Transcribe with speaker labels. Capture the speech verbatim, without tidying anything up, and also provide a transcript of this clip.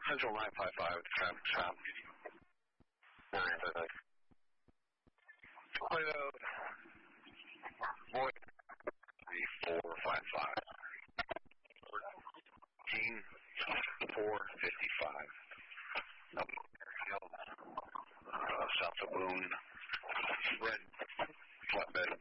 Speaker 1: Central nine five five, traffic stop. nine five five. Point out. Void. three four five five. Team four fifty-five. Up uh, south of Boone. Red flatbed